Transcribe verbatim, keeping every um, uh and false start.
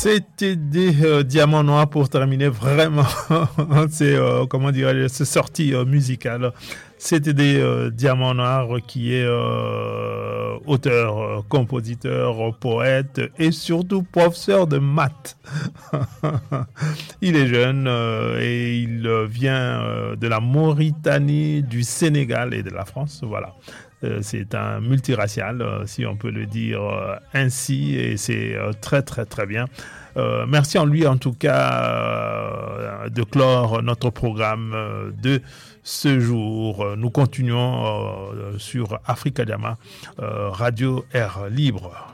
C'était des euh, diamants noirs pour terminer vraiment c'est euh, comment dirais-je ces sorties euh, musicales. C'était des euh, diamants noirs qui est euh, auteur, euh, compositeur, poète et surtout professeur de maths. Il est jeune euh, et il euh, vient euh, de la Mauritanie, du Sénégal et de la France. Voilà. Euh, c'est un multiracial, euh, si on peut le dire euh, ainsi, et c'est euh, très très très bien. Euh, merci en lui en tout cas euh, de clore notre programme euh, de ce jour. Nous continuons euh, sur Africa Diama, euh, Radio Air Libre.